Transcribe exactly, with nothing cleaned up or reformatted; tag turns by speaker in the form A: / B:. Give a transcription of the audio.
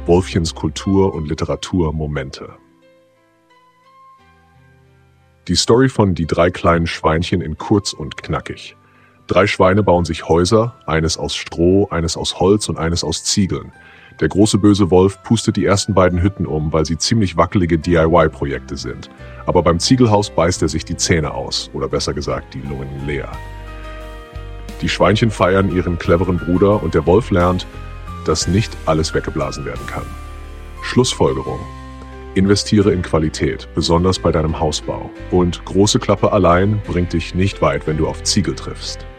A: Wolfchens Kultur- und Literaturmomente. Die Story von Die drei kleinen Schweinchen in kurz und knackig. Drei Schweine bauen sich Häuser, eines aus Stroh, eines aus Holz und eines aus Ziegeln. Der große böse Wolf pustet die ersten beiden Hütten um, weil sie ziemlich wackelige D I Y-Projekte sind. Aber beim Ziegelhaus beißt er sich die Zähne aus, oder besser gesagt die Lungen leer. Die Schweinchen feiern ihren cleveren Bruder und der Wolf lernt, dass nicht alles weggeblasen werden kann. Schlussfolgerung: Investiere in Qualität, besonders bei deinem Hausbau. Und große Klappe allein bringt dich nicht weit, wenn du auf Ziegel triffst.